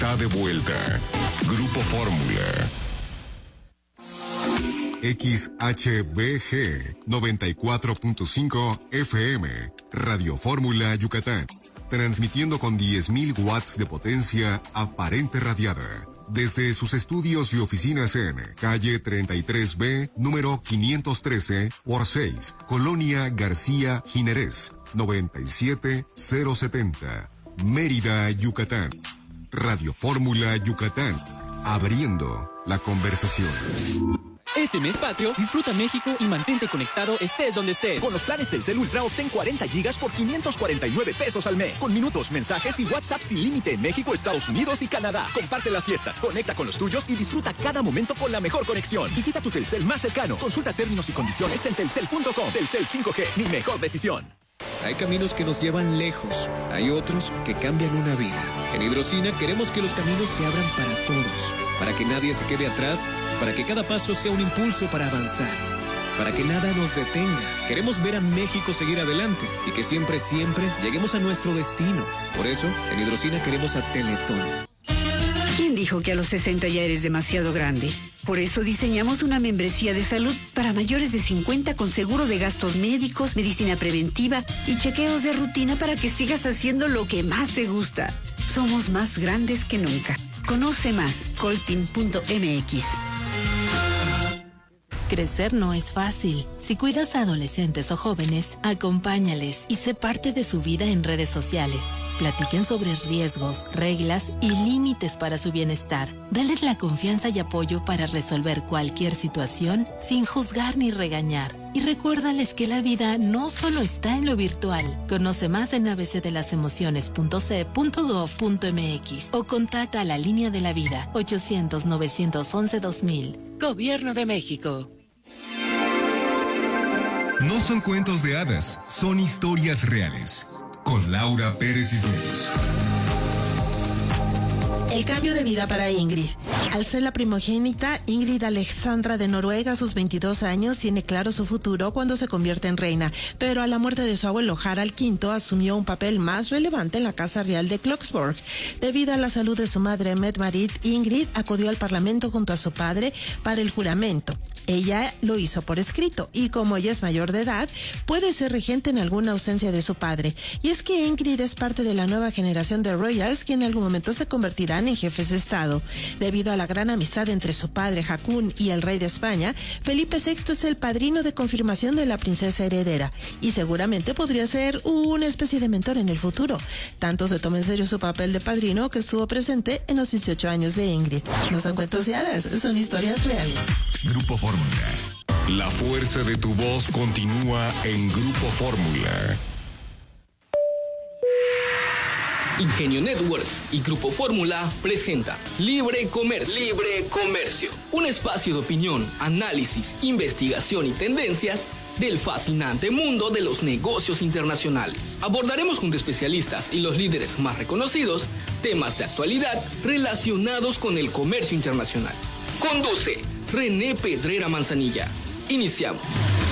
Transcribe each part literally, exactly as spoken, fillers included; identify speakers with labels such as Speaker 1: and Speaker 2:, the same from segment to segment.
Speaker 1: está de vuelta. Grupo Fórmula. X H B G noventa y cuatro punto cinco F M, Radio Fórmula Yucatán, transmitiendo con diez mil watts de potencia aparente radiada, desde sus estudios y oficinas en calle treinta y tres B, número quinientos trece por seis, Colonia García Jiménez, noventa y siete mil setenta, Mérida, Yucatán. Radio Fórmula Yucatán, abriendo la conversación.
Speaker 2: Este mes patrio, disfruta México y mantente conectado estés donde estés.
Speaker 3: Con los planes Telcel Ultra obtén cuarenta gigas por quinientos cuarenta y nueve pesos al mes. Con minutos, mensajes y WhatsApp sin límite en México, Estados Unidos y Canadá. Comparte las fiestas, conecta con los tuyos y disfruta cada momento con la mejor conexión. Visita tu Telcel más cercano. Consulta términos y condiciones en telcel punto com. Telcel cinco G, mi mejor decisión.
Speaker 4: Hay caminos que nos llevan lejos, hay otros que cambian una vida. En Hidrocina queremos que los caminos se abran para todos, para que nadie se quede atrás, para que cada paso sea un impulso para avanzar, para que nada nos detenga. Queremos ver a México seguir adelante y que siempre, siempre lleguemos a nuestro destino. Por eso, en Hidrocina queremos a Teletón.
Speaker 5: ¿Quién dijo que a los sesenta ya eres demasiado grande? Por eso diseñamos una membresía de salud para mayores de cincuenta con seguro de gastos médicos, medicina preventiva y chequeos de rutina para que sigas haciendo lo que más te gusta. Somos más grandes que nunca. Conoce más, coltin punto m x.
Speaker 6: Crecer no es fácil. Si cuidas a adolescentes o jóvenes, acompáñales y sé parte de su vida en redes sociales. Platiquen sobre riesgos, reglas y límites para su bienestar. Dales la confianza y apoyo para resolver cualquier situación sin juzgar ni regañar. Y recuérdales que la vida no solo está en lo virtual. Conoce más en a b c de las emociones punto c punto gov punto m x o contacta a la línea de la vida ochocientos, novecientos once, dos mil. Gobierno de México.
Speaker 1: No son cuentos de hadas, son historias reales. Con Laura Pérez Cisneros.
Speaker 7: El cambio de vida para Ingrid. Al ser la primogénita, Ingrid Alexandra de Noruega, a sus veintidós años, tiene claro su futuro cuando se convierte en reina, pero a la muerte de su abuelo Harald quinto asumió un papel más relevante en la Casa Real de Kloksborg. Debido a la salud de su madre Mette-Marit, Ingrid acudió al Parlamento junto a su padre para el juramento. Ella lo hizo por escrito y como ella es mayor de edad, puede ser regente en alguna ausencia de su padre. Y es que Ingrid es parte de la nueva generación de royals que en algún momento se convertirán en jefes de Estado. Debido a la gran amistad entre su padre Haakon y el rey de España, Felipe sexto es el padrino de confirmación de la princesa heredera y seguramente podría ser una especie de mentor en el futuro. Tanto se toma en serio su papel de padrino que estuvo presente en los dieciocho años de Ingrid. No son cuentos de hadas, son historias reales.
Speaker 1: Grupo Fórmula. La fuerza de tu voz continúa en Grupo Fórmula.
Speaker 8: Ingenio Networks y Grupo Fórmula presenta Libre Comercio. Libre Comercio. Un espacio de opinión, análisis, investigación y tendencias del fascinante mundo de los negocios internacionales. Abordaremos junto a especialistas y los líderes más reconocidos temas de actualidad relacionados con el comercio internacional. Conduce René Pedrera Manzanilla. Iniciamos.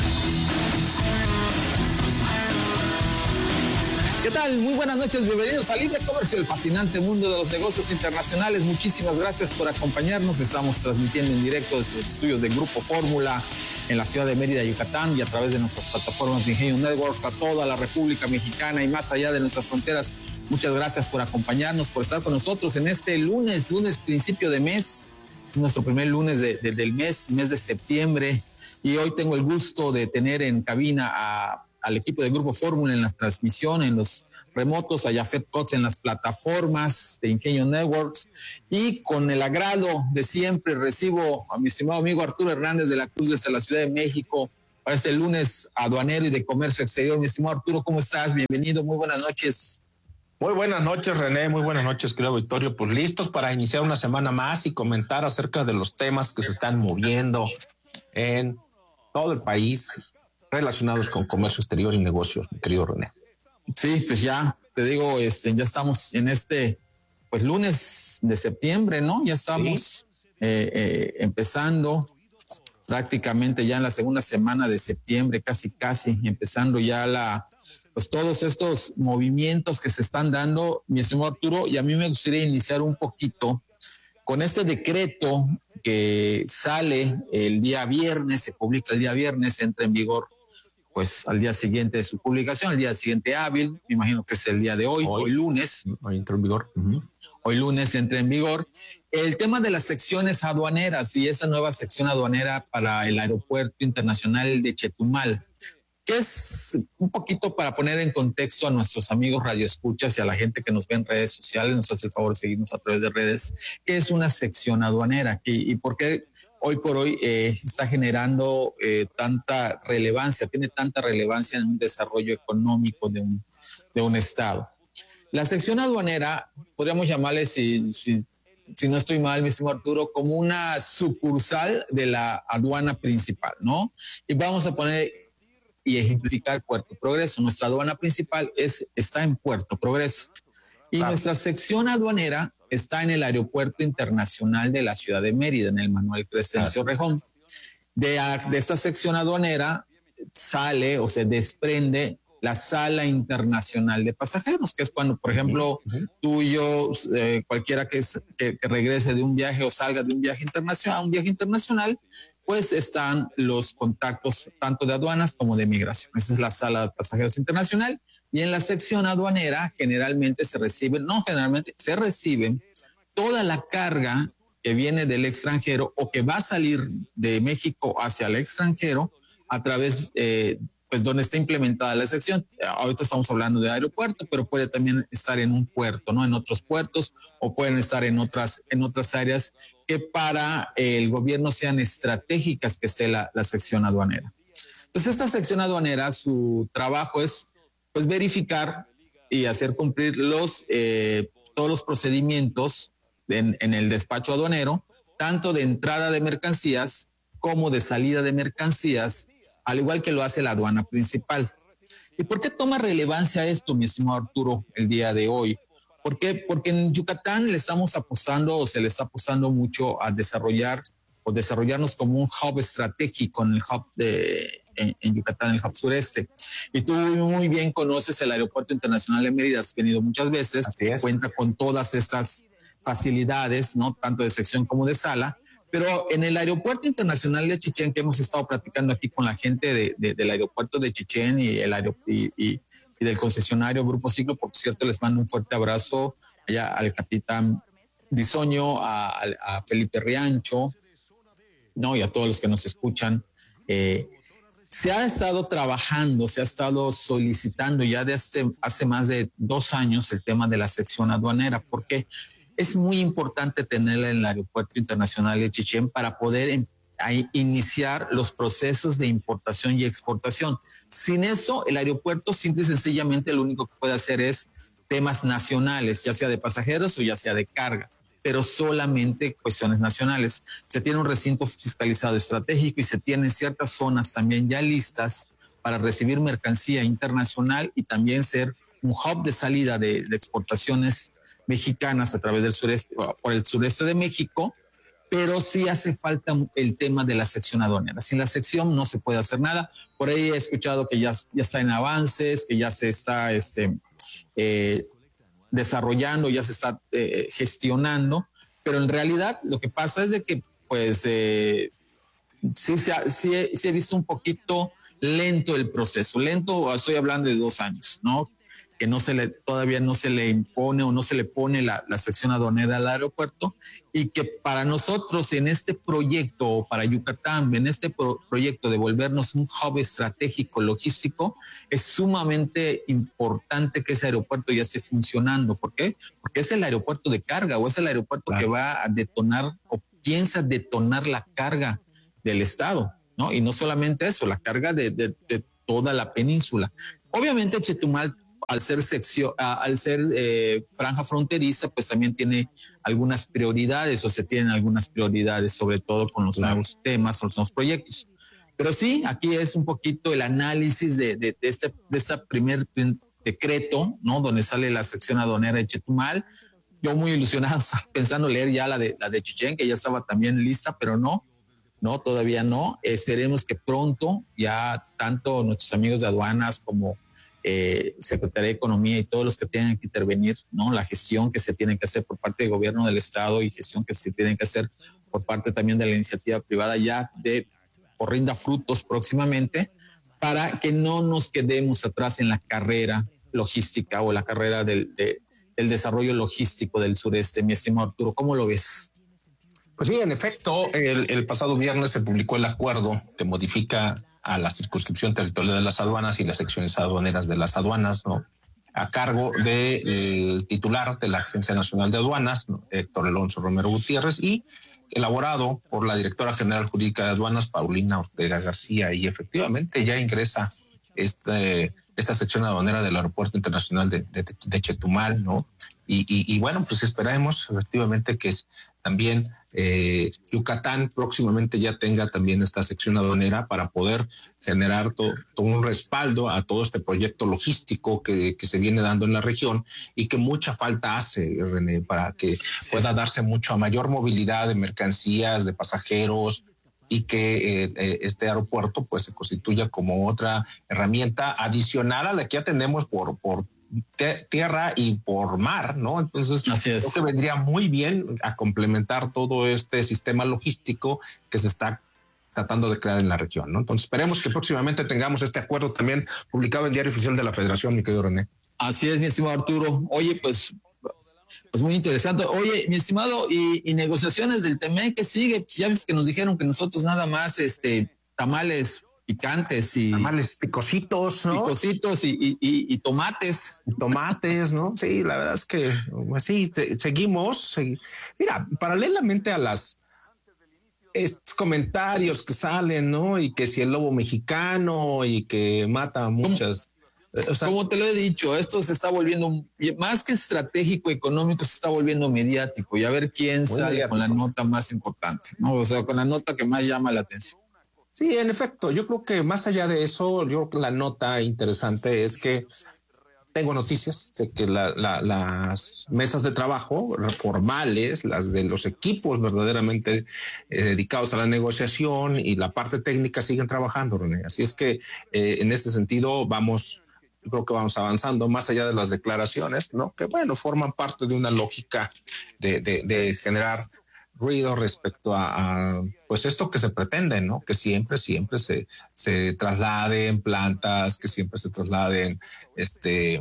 Speaker 9: ¿Qué tal? Muy buenas noches, bienvenidos a Libre Comercio, el fascinante mundo de los negocios internacionales. Muchísimas gracias por acompañarnos. Estamos transmitiendo en directo desde los estudios de Grupo Fórmula en la ciudad de Mérida, Yucatán, y a través de nuestras plataformas de Ingenio Networks a toda la República Mexicana y más allá de nuestras fronteras. Muchas gracias por acompañarnos, por estar con nosotros en este lunes, lunes principio de mes, nuestro primer lunes de, de, del mes, mes de septiembre. Y hoy tengo el gusto de tener en cabina a al equipo de Grupo Fórmula en la transmisión, en los remotos, a Jafet Cots en las plataformas de Ingenio Networks, y con el agrado de siempre recibo a mi estimado amigo Arturo Hernández de la Cruz desde la Ciudad de México para este lunes aduanero y de comercio exterior. Mi estimado Arturo, ¿cómo estás? Bienvenido, muy buenas noches.
Speaker 10: Muy buenas noches, René, muy buenas noches, querido auditorio. Pues listos para iniciar una semana más y comentar acerca de los temas que se están moviendo en todo el país relacionados con comercio exterior y negocios, mi querido René.
Speaker 9: Sí, pues ya te digo, este, ya estamos en este pues lunes de septiembre, ¿no? Ya estamos sí. eh, eh, empezando prácticamente ya en la segunda semana de septiembre, casi casi empezando ya la pues todos estos movimientos que se están dando, mi estimado Arturo, y a mí me gustaría iniciar un poquito con este decreto que sale el día viernes, se publica el día viernes, entra en vigor pues al día siguiente de su publicación, al día siguiente hábil, me imagino que es el día de hoy, hoy, hoy lunes.
Speaker 10: Hoy entra en vigor. Uh-huh.
Speaker 9: Hoy lunes entra en vigor el tema de las secciones aduaneras y esa nueva sección aduanera para el Aeropuerto Internacional de Chetumal, que es un poquito para poner en contexto a nuestros amigos radioescuchas y a la gente que nos ve en redes sociales, nos hace el favor de seguirnos a través de redes, que es una sección aduanera y, y por qué hoy por hoy eh, está generando eh, tanta relevancia, tiene tanta relevancia en un desarrollo económico de un, de un estado. La sección aduanera, podríamos llamarle, si, si, si no estoy mal, mi estimado Arturo, como una sucursal de la aduana principal, ¿no? Y vamos a poner y ejemplificar Puerto Progreso. Nuestra aduana principal es, está en Puerto Progreso. Y claro, nuestra sección aduanera está en el Aeropuerto Internacional de la Ciudad de Mérida, en el Manuel Crescencio Rejón. De, de esta sección aduanera sale o se desprende la Sala Internacional de Pasajeros, que es cuando, por ejemplo, uh-huh. tú y yo, eh, cualquiera que, es, que, que regrese de un viaje o salga de un viaje internacional a un viaje internacional, pues están los contactos tanto de aduanas como de migración. Esa es la Sala de Pasajeros Internacional. Y en la sección aduanera generalmente se reciben, no generalmente, se reciben toda la carga que viene del extranjero o que va a salir de México hacia el extranjero a través, eh, pues donde está implementada la sección. Ahorita estamos hablando de aeropuerto, pero puede también estar en un puerto, ¿no? En otros puertos o pueden estar en otras, en otras áreas que para el gobierno sean estratégicas que esté la, la sección aduanera. Entonces esta sección aduanera, su trabajo es pues verificar y hacer cumplir los, eh, todos los procedimientos en, en el despacho aduanero, tanto de entrada de mercancías como de salida de mercancías, al igual que lo hace la aduana principal. ¿Y por qué toma relevancia esto, mi estimado Arturo, el día de hoy? ¿Por qué? Porque en Yucatán le estamos apostando o se le está apostando mucho a desarrollar o desarrollarnos como un hub estratégico en el hub de... En, en Yucatán, el hub sureste. Y tú muy bien conoces el Aeropuerto Internacional de Mérida, has venido muchas veces, cuenta con todas estas facilidades, ¿no? Tanto de sección como de sala, pero en el Aeropuerto Internacional de Chichén, que hemos estado platicando aquí con la gente de, de, del aeropuerto de Chichén y, el aer- y, y, y del concesionario Grupo Siglo, por cierto, les mando un fuerte abrazo allá al capitán Bisoño, a, a, a Felipe Riancho, ¿no? Y a todos los que nos escuchan. Eh, Se ha estado trabajando, se ha estado solicitando ya desde hace más de dos años el tema de la sección aduanera, porque es muy importante tenerla en el Aeropuerto Internacional de Chichén para poder em, iniciar los procesos de importación y exportación. Sin eso, el aeropuerto simple y sencillamente lo único que puede hacer es temas nacionales, ya sea de pasajeros o ya sea de carga, pero solamente cuestiones nacionales. Se tiene un recinto fiscalizado estratégico y se tienen ciertas zonas también ya listas para recibir mercancía internacional y también ser un hub de salida de, de exportaciones mexicanas a través del sureste, por el sureste de México, pero sí hace falta el tema de la sección aduanera. Sin la sección no se puede hacer nada. Por ahí he escuchado que ya, ya está en avances, que ya se está... este eh, desarrollando, ya se está eh, gestionando, pero en realidad lo que pasa es de que pues eh, sí, se ha, sí, he, sí he visto un poquito lento el proceso, lento, estoy hablando de dos años, ¿no? Que no se le, todavía no se le impone o no se le pone la, la sección aduanera al aeropuerto y que para nosotros en este proyecto, para Yucatán, en este pro, proyecto de volvernos un hub estratégico logístico, es sumamente importante que ese aeropuerto ya esté funcionando. ¿Por qué? Porque es el aeropuerto de carga o es el aeropuerto claro. que va a detonar o piensa detonar la carga del estado, ¿no? Y no solamente eso, la carga de, de, de toda la península. Obviamente Chetumal, al ser sección, al ser eh, franja fronteriza, pues también tiene algunas prioridades o se tienen algunas prioridades, sobre todo con los claro. nuevos temas o los nuevos proyectos. Pero sí, aquí es un poquito el análisis de, de, de este de este primer decreto, ¿no? Donde sale la sección aduanera de Chetumal. Yo muy ilusionado pensando leer ya la de, la de Chichén, que ya estaba también lista, pero no, no, todavía no. Esperemos que pronto ya tanto nuestros amigos de aduanas como eh, Secretaría de Economía y todos los que tengan que intervenir, ¿no? La gestión que se tiene que hacer por parte del gobierno del estado y gestión que se tiene que hacer por parte también de la iniciativa privada ya de o rinda frutos próximamente, para que no nos quedemos atrás en la carrera logística o la carrera del, de, del desarrollo logístico del sureste. Mi estimado Arturo, ¿cómo lo ves?
Speaker 10: Pues sí, en efecto, el, el pasado viernes se publicó el acuerdo que modifica a la circunscripción territorial de las aduanas y las secciones aduaneras de las aduanas, ¿no? A cargo del titular de la Agencia Nacional de Aduanas, ¿no? Héctor Alonso Romero Gutiérrez, y elaborado por la directora general jurídica de aduanas, Paulina Ortega García, y efectivamente ya ingresa este, esta sección aduanera del Aeropuerto Internacional de, de, de Chetumal, ¿no? Y, y, y bueno, pues esperemos efectivamente que es, también eh, Yucatán próximamente ya tenga también esta sección aduanera para poder generar todo, todo un respaldo a todo este proyecto logístico que, que se viene dando en la región y que mucha falta hace, René, para que sí, pueda darse mucho a mayor movilidad de mercancías, de pasajeros, y que eh, eh, este aeropuerto pues se constituya como otra herramienta adicional a la que ya tenemos por, por tierra y por mar, ¿no? Entonces,
Speaker 9: así es.
Speaker 10: Creo que vendría muy bien a complementar todo este sistema logístico que se está tratando de crear en la región, ¿no? Entonces, esperemos que próximamente tengamos este acuerdo también publicado en Diario Oficial de la Federación, mi querido René.
Speaker 9: Así es, mi estimado Arturo. Oye, pues, pues muy interesante. Oye, mi estimado, y, y negociaciones del T M E C, ¿qué sigue? Pues ya ves que nos dijeron que nosotros nada más, este, tamales picantes y
Speaker 10: tamales picositos, ¿no?
Speaker 9: Picositos y, y, y, y tomates.
Speaker 10: Tomates, ¿no? Sí, la verdad es que así te, seguimos. Segui... Mira, paralelamente a las estos comentarios que salen, ¿no? Y que si el lobo mexicano y que mata a muchas.
Speaker 9: O sea, como te lo he dicho, esto se está volviendo más que estratégico económico, se está volviendo mediático y a ver quién sale mediático con la nota más importante, ¿no? O sea, con la nota que más llama la atención.
Speaker 10: Sí, en efecto, yo creo que más allá de eso, yo creo que la nota interesante es que tengo noticias de que la, la, las mesas de trabajo formales, las de los equipos verdaderamente eh, dedicados a la negociación y la parte técnica siguen trabajando, René. Así es que eh, en ese sentido vamos, yo creo que vamos avanzando más allá de las declaraciones, ¿no? Que bueno, forman parte de una lógica de, de, de generar ruido respecto a, a pues esto que se pretende, ¿no? Que siempre, siempre se, se trasladen plantas, que siempre se trasladen este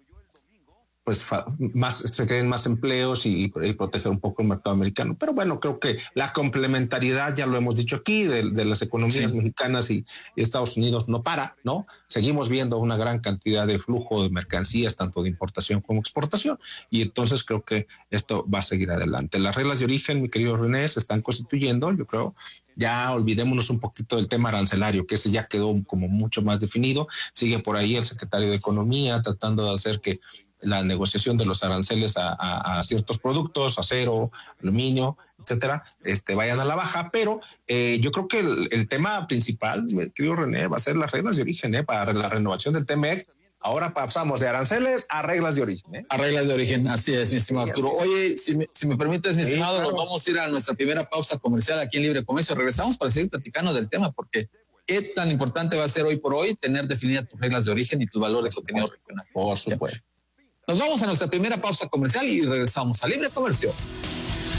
Speaker 10: pues fa, más, se creen más empleos y, y proteger un poco el mercado americano. Pero bueno, creo que la complementariedad, ya lo hemos dicho aquí, de, de las economías sí. mexicanas y, y Estados Unidos no para, ¿no? Seguimos viendo una gran cantidad de flujo de mercancías, tanto de importación como exportación, y entonces creo que esto va a seguir adelante. Las reglas de origen, mi querido René, se están constituyendo, yo creo. Ya olvidémonos un poquito del tema arancelario, que ese ya quedó como mucho más definido. Sigue por ahí el secretario de Economía tratando de hacer que la negociación de los aranceles a, a, a ciertos productos, acero, aluminio, etcétera, este, vayan a la baja, pero eh, yo creo que el, el tema principal, mi querido René, va a ser las reglas de origen, ¿eh? Para la renovación del T M E C. Ahora pasamos de aranceles a reglas de origen. ¿eh?
Speaker 9: A reglas de origen, así es, mi estimado Arturo. Oye, si me, si me permites, mi sí, estimado, claro. Nos vamos a ir a nuestra primera pausa comercial aquí en Libre Comercio. Regresamos para seguir platicando del tema, porque qué tan importante va a ser hoy por hoy tener definidas tus reglas de origen y tus valores de contenido regional.
Speaker 10: Por supuesto.
Speaker 9: Nos vamos a nuestra primera pausa comercial y regresamos a Libre Comercio.